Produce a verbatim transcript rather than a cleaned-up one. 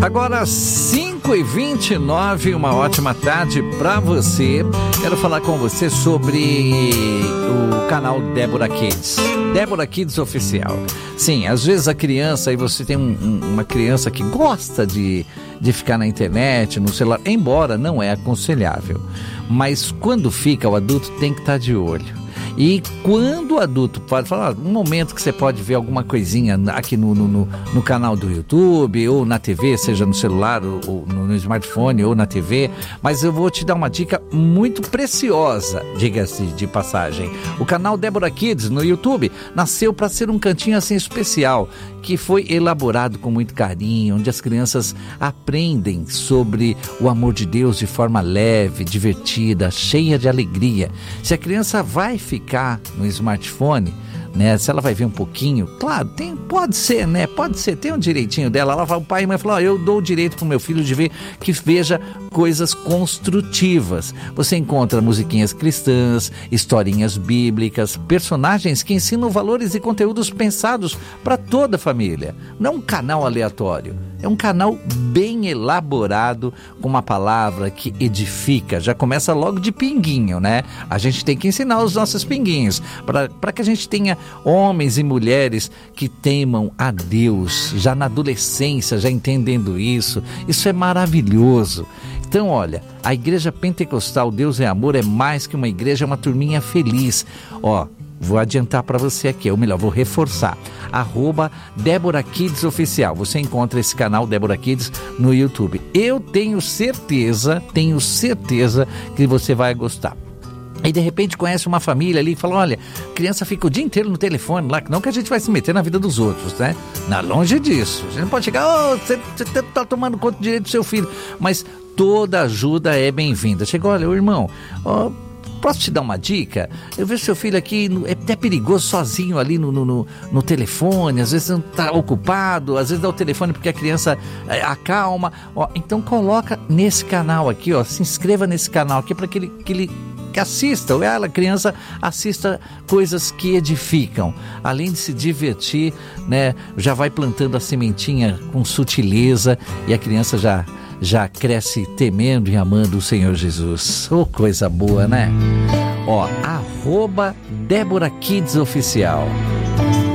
Agora cinco e vinte e nove, uma ótima tarde para você. Quero falar com você sobre o canal Débora Kids. Débora Kids Oficial. Sim, às vezes a criança, aí você tem um, um, uma criança que gosta de, de ficar na internet, no celular, embora não é aconselhável. Mas quando fica, o adulto tem que estar de olho. E quando o adulto pode falar, um momento que você pode ver alguma coisinha aqui no, no, no, no canal do YouTube ou na T V, seja no celular ou, ou no smartphone ou na T V, mas eu vou te dar uma dica muito preciosa, diga-se de passagem. O canal Débora Kids no YouTube nasceu para ser um cantinho assim especial, que foi elaborado com muito carinho, onde as crianças aprendem sobre o amor de Deus de forma leve, divertida, cheia de alegria. Se a criança vai ficar no smartphone, né, se ela vai ver um pouquinho, claro, tem, pode ser, né, pode ser, tem um direitinho dela, ela vai, o pai e a mãe falam, oh, eu dou o direito pro meu filho de ver, que veja coisas construtivas. Você encontra musiquinhas cristãs, historinhas bíblicas, personagens que ensinam valores e conteúdos pensados para toda a família. Não é um canal aleatório, é um canal bem elaborado, com uma palavra que edifica. Já começa logo de pinguinho, né? A gente tem que ensinar os nossos pinguinhos, para que a gente tenha homens e mulheres que temam a Deus, já na adolescência, já entendendo isso. Isso é maravilhoso. Então, olha, a Igreja Pentecostal Deus é Amor é mais que uma igreja, é uma turminha feliz. Ó, vou adiantar para você aqui, ou melhor, vou reforçar. Arroba Débora Kids Oficial. Você encontra esse canal Débora Kids no YouTube. Eu tenho certeza, tenho certeza que você vai gostar. E de repente conhece uma família ali e fala, olha, a criança fica o dia inteiro no telefone lá, não que a gente vai se meter na vida dos outros, né? Não, longe disso. A gente não pode chegar, oh, você está tomando conta do direito do seu filho. Mas toda ajuda é bem-vinda. Chega, olha, o irmão, oh, posso te dar uma dica? Eu vejo seu filho aqui, é até perigoso sozinho ali no, no, no telefone, às vezes não está ocupado, às vezes dá o telefone porque a criança é, acalma. Ó, então coloca nesse canal aqui, ó, se inscreva nesse canal aqui para que ele... Que ele que assista, ou ela, a criança, assista coisas que edificam. Além de se divertir, né, já vai plantando a sementinha com sutileza e a criança já, já cresce temendo e amando o Senhor Jesus. Oh, coisa boa, né? Ó, arroba Débora Kids Oficial.